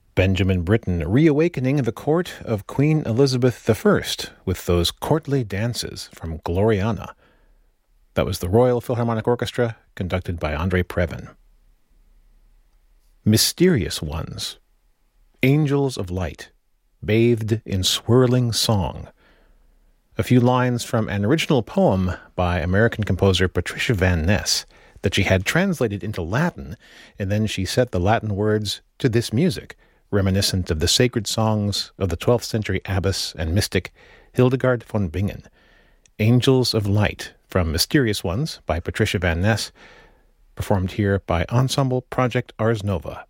Benjamin Britten reawakening the court of Queen Elizabeth I with those courtly dances from Gloriana. That was the Royal Philharmonic Orchestra, conducted by Andrei Previn. Mysterious Ones, Angels of Light, bathed in swirling song. A few lines from an original poem by American composer Patricia Van Ness that she had translated into Latin, and then she set the Latin words to this music, reminiscent of the sacred songs of the 12th century abbess and mystic Hildegard von Bingen. Angels of Light from Mysterious Ones by Patricia Van Ness, performed here by Ensemble Project Ars Nova.